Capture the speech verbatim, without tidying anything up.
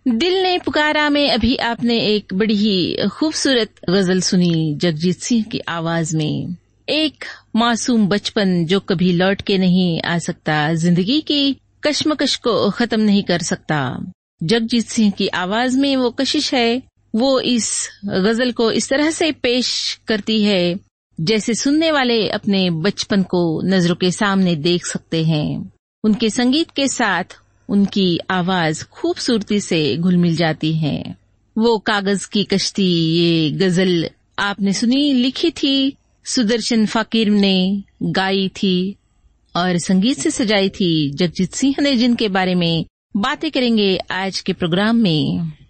दिल ने पुकारा में अभी आपने एक बड़ी ही खूबसूरत गजल सुनी जगजीत सिंह की आवाज में। एक मासूम बचपन जो कभी लौट के नहीं आ सकता, जिंदगी की कश्मकश को खत्म नहीं कर सकता। जगजीत सिंह की आवाज में वो कशिश है, वो इस गजल को इस तरह से पेश करती है जैसे सुनने वाले अपने बचपन को नजरों के सामने देख सकते हैं। उनके संगीत के साथ उनकी आवाज खूबसूरती से घुल मिल जाती है। वो कागज की कश्ती ये गजल आपने सुनी, लिखी थी सुदर्शन फाकिर ने, गाई थी और संगीत से सजाई थी जगजीत सिंह ने, जिनके बारे में बातें करेंगे आज के प्रोग्राम में।